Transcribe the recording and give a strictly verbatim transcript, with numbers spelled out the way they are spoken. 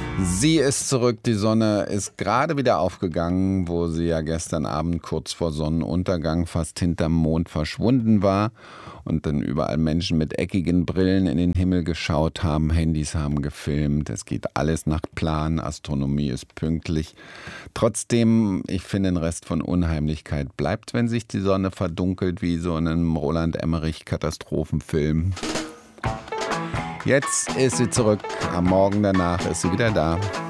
Sie ist zurück, die Sonne ist gerade wieder aufgegangen, wo sie ja gestern Abend kurz vor Sonnenuntergang fast hinterm Mond verschwunden war und dann überall Menschen mit eckigen Brillen in den Himmel geschaut haben, Handys haben gefilmt, es geht alles nach Plan, Astronomie ist pünktlich. Trotzdem, ich finde, ein Rest von Unheimlichkeit bleibt, wenn sich die Sonne verdunkelt wie so in einem Roland-Emmerich-Katastrophenfilm. Jetzt ist sie zurück, am Morgen danach ist sie wieder da.